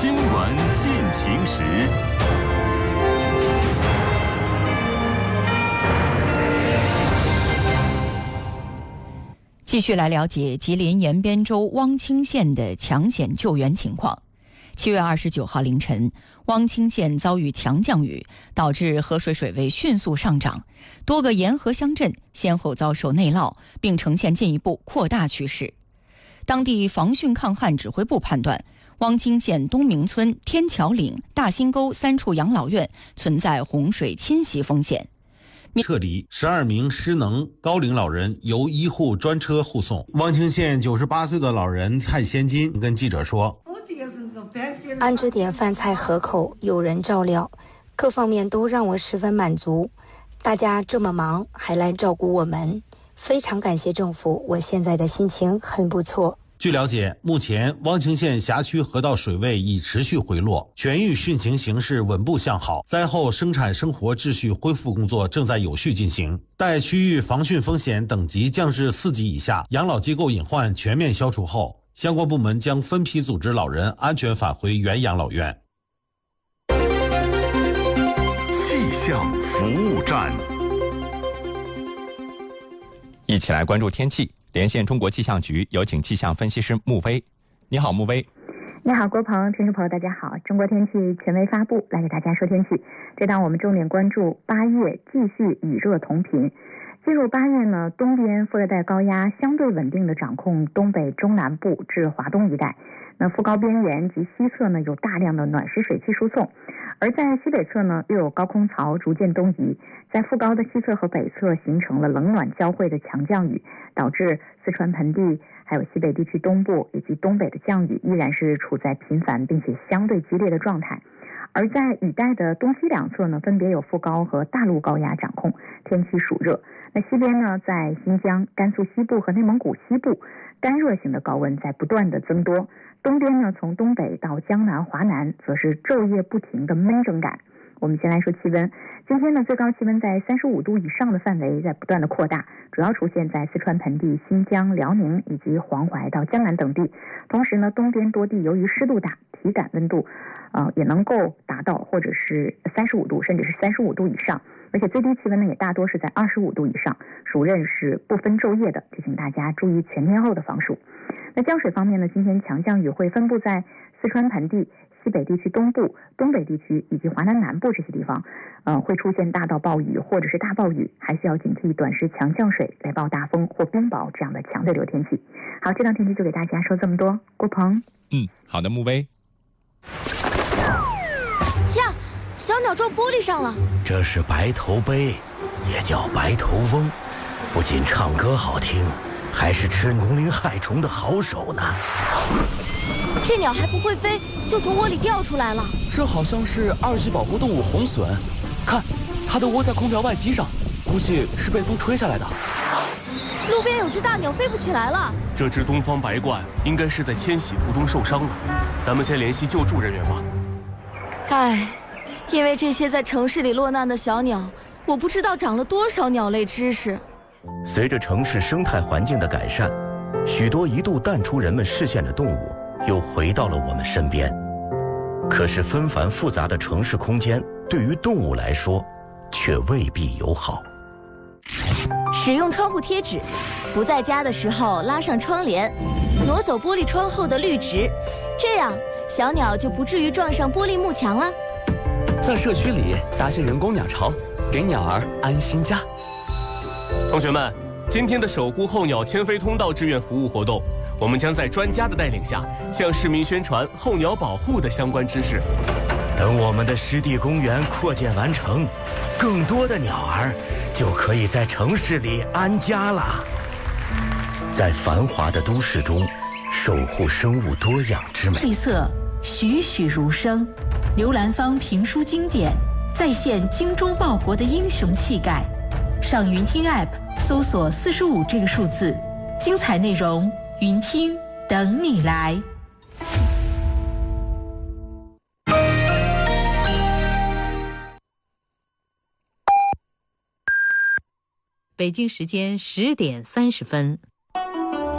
新闻进行时。 继续来了解吉林延边州汪清县的抢险救援情况。7月29号凌晨，汪清县遭遇强降雨，导致河水水位迅速上涨，多个沿河乡镇先后遭受内涝，并呈现进一步扩大趋势。当地防汛抗旱指挥部判断，汪清县东明村、天桥岭、大新沟3处养老院存在洪水侵袭风险。 撤离12名失能高龄老人由医护专车护送。汪清县98岁的老人蔡先金跟记者说， 安置点饭菜河口有人照料，各方面都让我十分满足，大家这么忙还来照顾我们，非常感谢政府，我现在的心情很不错。 据了解，目前汪清县辖区河道水位已持续回落，全域汛情形势稳步向好，灾后生产生活秩序恢复工作正在有序进行。待区域防汛风险等级降至4级以下，养老机构隐患全面消除后，相关部门将分批组织老人安全返回原养老院。 气象服务站， 一起来关注天气。连线中国气象局，有请气象分析师穆威。你好，穆威。 你好，郭鹏，听众朋友大家好。中国天气权威发布，来给大家说天气。这档我们重点关注8月继续雨热同频。进入8月呢，东边副热带高压相对稳定的掌控东北中南部至华东一带，那副高边缘及西侧呢有大量的暖湿水汽输送，而在西北侧呢又有高空槽逐渐东移，在副高的西侧和北侧形成了冷暖交汇的强降雨，导致四川盆地还有西北地区东部以及东北的降雨依然是处在频繁并且相对激烈的状态。而在雨带的东西两侧呢，分别有副高和大陆高压掌控，天气暑热。那西边呢，在新疆、甘肃西部和内蒙古西部，干热型的高温在不断的增多。东边呢，从东北到江南、华南，则是昼夜不停的闷蒸感。我们先来说气温，今天呢，最高气温在35度以上的范围在不断的扩大，主要出现在四川盆地、新疆、辽宁以及黄淮到江南等地。同时呢，东边多地由于湿度大，体感温度也能够达到或者是35度，甚至是35度以上，而且最低气温呢也大多是在25度以上，暑热是不分昼夜的，提醒大家注意全天候的防暑。那降水方面呢，今天强降雨会分布在四川盆地、西北地区东部、东北地区以及华南南部这些地方，会出现大到暴雨或者是大暴雨，还需要警惕短时强降水、雷暴大风或冰雹这样的强对流天气。好，这档天气就给大家说这么多。郭鹏， 好的，穆威。 呀，小鸟撞玻璃上了。 这是白头鹎，也叫白头翁，不仅唱歌好听，还是吃农林害虫的好手呢。 这鸟还不会飞，就从窝里掉出来了。 这好像是2级保护动物红隼，看，它都窝在空调外机上，估计是被风吹下来的。 路边有只大鸟飞不起来了。 这只东方白鹳应该是在迁徙途中受伤了，咱们先联系救助人员吧。 唉，因为这些在城市里落难的小鸟，我不知道长了多少鸟类知识。 随着城市生态环境的改善，许多一度淡出人们视线的动物又回到了我们身边。可是纷繁复杂的城市空间对于动物来说却未必友好。 使用窗户贴纸，不在家的时候拉上窗帘，挪走玻璃窗后的绿植，这样小鸟就不至于撞上玻璃幕墙了。 在社区里搭些人工鸟巢，给鸟儿安心家。 同学们，今天的守护候鸟迁飞通道志愿服务活动，我们将在专家的带领下，向市民宣传候鸟保护的相关知识。 等我们的湿地公园扩建完成，更多的鸟儿就可以在城市里安家了。在繁华的都市中，守护生物多样之美。 绿色栩栩如生，刘兰芳评书经典，再现精忠报国的英雄气概。上云听 App 搜索45这个数字，精彩内容云听等你来。 北京时间10点30分。